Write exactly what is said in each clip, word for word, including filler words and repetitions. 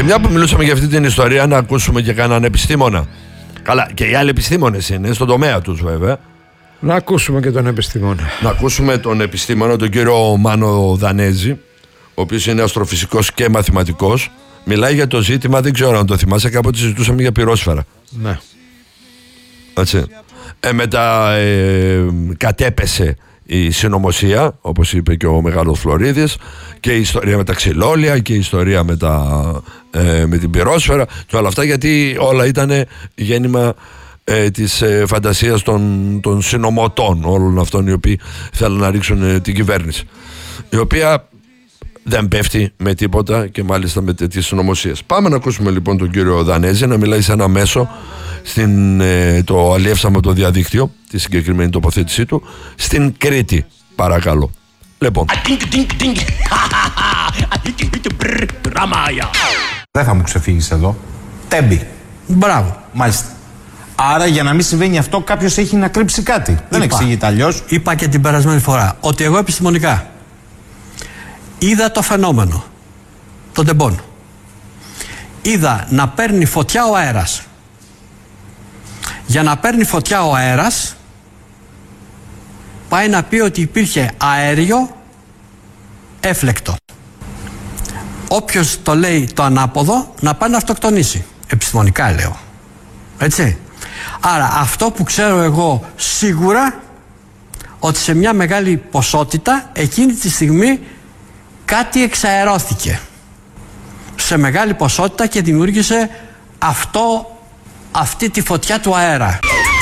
Και μια που μιλούσαμε για αυτή την ιστορία, να ακούσουμε και κανέναν επιστήμονα. Καλά, και οι άλλοι επιστήμονες είναι, στον τομέα τους βέβαια. Να ακούσουμε και τον επιστήμονα. Να ακούσουμε τον επιστήμονα, τον κύριο Μάνο Δανέζη, ο οποίος είναι αστροφυσικός και μαθηματικός. Μιλάει για το ζήτημα, δεν ξέρω αν το θυμάσαι, κάποτε συζητούσαμε για πυρόσφαιρα. Ναι. Έτσι. Ε, μετά ε, κατέπεσε η συνωμοσία, όπως είπε και ο Μεγάλος Φλωρίδης, και η ιστορία με τα ξυλόλια και η ιστορία με, τα, ε, με την πυρόσφαιρα και όλα αυτά, γιατί όλα ήταν γέννημα ε, της ε, φαντασίας των, των συνωμοτών, όλων αυτών οι οποίοι θέλουν να ρίξουν ε, την κυβέρνηση, η οποία δεν πέφτει με τίποτα και μάλιστα με τέτοιες συνωμοσίες. Πάμε να ακούσουμε λοιπόν τον κύριο Δανέζη να μιλάει σε ένα μέσο, στην, ε, το αλλιεύσαμε από το διαδίκτυο, τη συγκεκριμένη τοποθέτησή του, στην Κρήτη, παρακαλώ. Λοιπόν. Δεν θα μου ξεφύγεις εδώ. Τέμπη. Μπράβο. Μάλιστα. Άρα για να μην συμβαίνει αυτό, κάποιος έχει να κρύψει κάτι. Είπα, δεν εξηγείται αλλιώς. Είπα και την περασμένη φορά ότι εγώ επιστημονικά είδα το φαινόμενο των τεμπών. Είδα να παίρνει φωτιά ο αέρας. Για να παίρνει φωτιά ο αέρας, πάει να πει ότι υπήρχε αέριο έφλεκτο. Όποιος το λέει το ανάποδο, να πάει να αυτοκτονήσει. Επιστημονικά λέω. Έτσι. Άρα αυτό που ξέρω εγώ σίγουρα, ότι σε μια μεγάλη ποσότητα εκείνη τη στιγμή κάτι εξαερώθηκε σε μεγάλη ποσότητα και δημιούργησε αυτό, αυτή τη φωτιά του αέρα.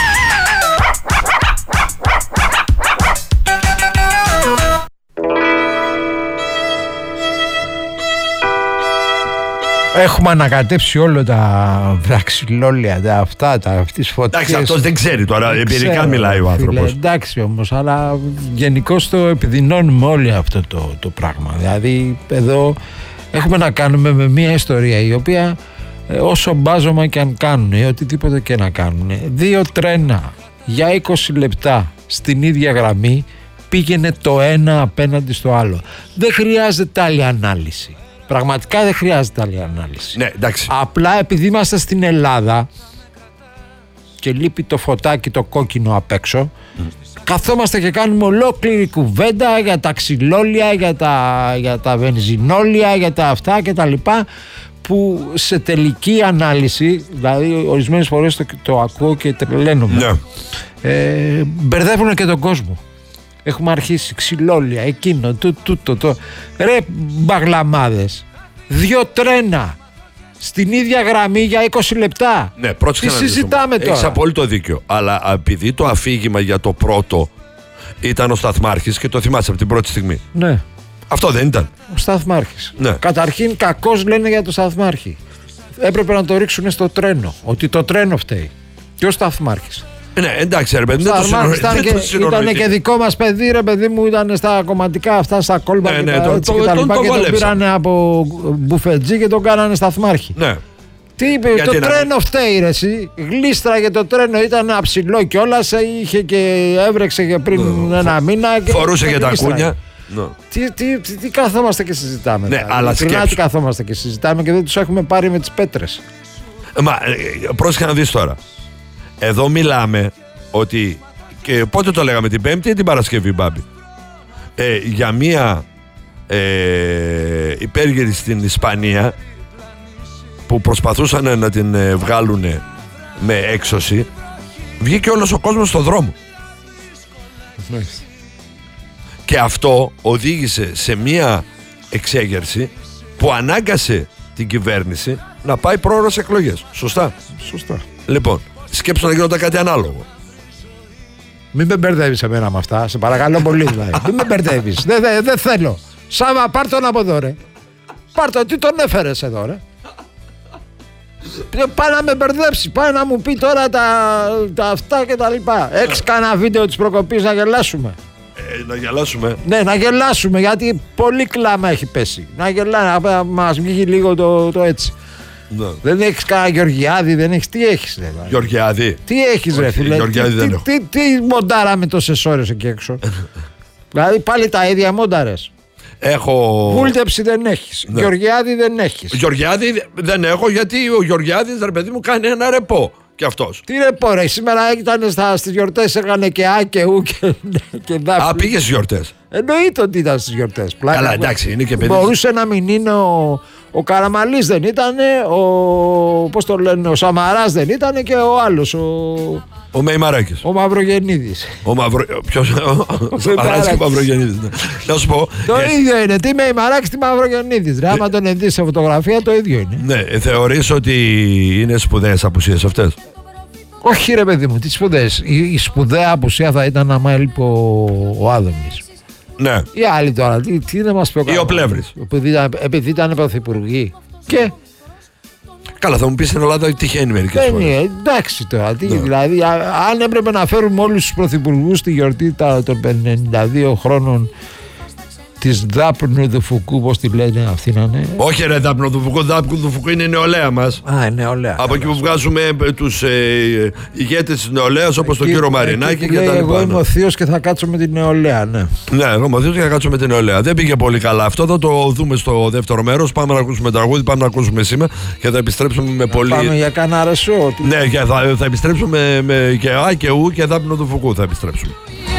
Έχουμε ανακατέψει όλο τα ξυλόλια, τα αυτά, τα αυτές φωτιές. Εντάξει, αυτός δεν ξέρει τώρα, δεν εμπειρικά ξέρω, μιλάει ο άνθρωπος. Φίλε, εντάξει όμως, αλλά γενικώς το επιδεινώνουμε όλοι αυτό το, το πράγμα. Δηλαδή εδώ έχουμε να κάνουμε με μια ιστορία η οποία, όσο μπάζωμα και αν κάνουν ή οτιδήποτε και να κάνουν, δύο τρένα για είκοσι λεπτά στην ίδια γραμμή πήγαινε το ένα απέναντι στο άλλο. Δεν χρειάζεται άλλη ανάλυση. Πραγματικά δεν χρειάζεται άλλη ανάλυση. Ναι, εντάξει. Απλά επειδή είμαστε στην Ελλάδα και λείπει το φωτάκι το κόκκινο απ' έξω, mm. καθόμαστε και κάνουμε ολόκληρη κουβέντα για τα ξυλόλια, για τα, για τα βενζινόλια, για τα αυτά και τα λοιπά, που σε τελική ανάλυση, δηλαδή ορισμένες φορές το, το ακούω και τρελαίνομαι, yeah. ε, μπερδεύουν και τον κόσμο. Έχουμε αρχίσει ξυλόλια, εκείνο, τούτο, τούτο, το. Ρε μπαγλαμάδες, δύο τρένα στην ίδια γραμμή για είκοσι λεπτά. Ναι, πρόσεχε τι να συζητάμε τώρα. Έχεις απόλυτο δίκιο. Αλλά επειδή το αφήγημα για το πρώτο ήταν ο Σταθμάρχης και το θυμάσαι από την πρώτη στιγμή. Ναι. Αυτό δεν ήταν. Ο Σταθμάρχης. Ναι. Καταρχήν κακώς λένε για το Σταθμάρχη. Έπρεπε να το ρίξουν στο τρένο. Ότι το τρένο φταίει. Και ο Σταθμάρχης. Ναι, εντάξει, ρε παιδί, δεν το συνονοηθήκε. Ήταν και δικό μας παιδί, ρε παιδί μου, ήταν στα κομματικά αυτά, στα κόλπα ναι, και, ναι, τα, το, έτσι, το, και τα το, λοιπά το, και το τον πήρανε από μπουφετζή και τον κάνανε Σταθμάρχη. Ναι. Τι είπε, γιατί το τρένο να... φταίει ρε εσύ. Γλίστραγε το τρένο, ήταν αψηλό κιόλας, είχε και έβρεξε και πριν ναι, ένα φο... μήνα. Και φορούσε και, και τα κούνια. No. Τι, τι, τι, τι καθόμαστε και συζητάμε. Ναι, δηλαδή. αλλά σκέψου. Τι καθόμαστε και συζητάμε και δεν τους έχουμε πάρει με τις πέτρες. Μα πρόσεχε να δεις τώρα. Εδώ μιλάμε ότι, και πότε το λέγαμε, την Πέμπτη ή την Παρασκευή, Μπάμπη, ε, για μία ε, υπέργυρη στην Ισπανία που προσπαθούσαν να την ε, βγάλουν με έξωση, βγήκε όλος ο κόσμος στον δρόμο. Nice. Και αυτό οδήγησε σε μία εξέγερση που ανάγκασε την κυβέρνηση να πάει πρόωρες εκλογές. Σωστά. Σωστά. Λοιπόν, σκέψου να γινόταν κάτι ανάλογο. Μην με μπερδεύεις εμένα με αυτά. Σε παρακαλώ πολύ δηλαδή. Μην με μπερδεύεις. Δεν δε, δε θέλω. Σάβα, πάρ' τον από εδώ ρε. Πάρ' τον, τι τον έφερες εδώ ρε. Πάει να με μπερδέψει. Πάει να μου πει τώρα τα, τα αυτά και τα λοιπά. Έχεις κανένα βίντεο της προκοπής να γελάσουμε. Ε, να γελάσουμε. Ναι, να γελάσουμε γιατί πολύ κλάμα έχει πέσει. Να γελάσουμε, να μας βγει λίγο το, το έτσι. Ναι. Δεν έχεις κανένα Γεωργιάδη, δεν έχεις. Τι έχεις ρε. Γεωργιάδη. Τι έχεις ρε φίλε. Γεωργιάδη δεν τι, έχω. Τι, τι, τι μοντάραμε τόσες ώρες εκεί έξω. Δηλαδή πάλι τα ίδια μόνταρες. Έχω... Βούλτεψη δεν έχεις. Ναι. Γεωργιάδη δεν έχεις. Γεωργιάδη δεν έχω, γιατί ο Γεωργιάδης, ρε παιδί μου, κάνει ένα ρεπό κι αυτός. Τι ρεπό ρε, σήμερα ήταν στα, στις γιορτές, έκανε και Α και Ου και, και δάφνη. Α, πήγε στις γιορτές. Εννοείται ότι ήταν στις γιορτές. Πλάκα, Καλά, εντάξει, είναι και παιδί. Μπορούσε να μην είναι ο, ο Καραμαλής δεν ήταν, ο, πώς το λένε, ο Σαμαράς δεν ήταν και ο άλλος, ο, Ο Μεϊμαράκης. ο Μαυρογεννίδης. Ο Μαυρο... Ποιος... Ο Σαμαράς και ο Μαυρογεννίδης. Ναι. Να σου πω... Το ε... ίδιο είναι, τι Μεϊμαράκης, τι Μαυρογεννίδης. Ρε, άμα τον δεις σε φωτογραφία το ίδιο είναι. Ναι, θεωρείς ότι είναι σπουδαίες απουσίες αυτές? Όχι ρε παιδί μου, τι σπουδές. Η, η σπουδαία απουσία θα ήταν άμα έλειπε ο, ο Άδωνης. Ναι. Οι άλλοι τώρα, τι, τι να μας πει ο Ή ο Πλεύρης. Επειδή, ήταν- επειδή ήταν πρωθυπουργοί. Και Καλά, θα μου πεις στην Ελλάδα τυχαίνει μερικές δεν φορές. είναι, εντάξει τώρα. Τι, Ναι. Δηλαδή, α- αν έπρεπε να φέρουμε όλους τους πρωθυπουργούς στη γιορτή τα- των πενήντα δύο χρόνων της Δάπνου του Φουκού, πώς τη λένε αυτή να είναι. Όχι ρε, Δάπνο του Φουκού, Δάπνο του Φουκού είναι η νεολαία μας. Α, είναι νεολαία. Από εκεί που βγάζουμε ε, τους ε, ηγέτες της νεολαίας, όπως τον Εκεί- κύριο Μαρινάκη εκεί και λέει, τα εγώ είμαι λοιπά. ο θείος και θα κάτσω με την νεολαία, ναι. Ναι, εγώ μου δίνω και να κάτσω με την νεολαία. Δεν πήγε πολύ καλά αυτό. Θα το δούμε στο δεύτερο μέρος. Πάμε να ακούσουμε τραγούδι, πάμε να ακούσουμε σήμερα και θα επιστρέψουμε με πολύ. Πάμε για κάνα ρεσό. τι- Ναι, και θα, θα επιστρέψουμε με και Α και Ου και Δάπνο του Φουκού θα επιστρέψουμε.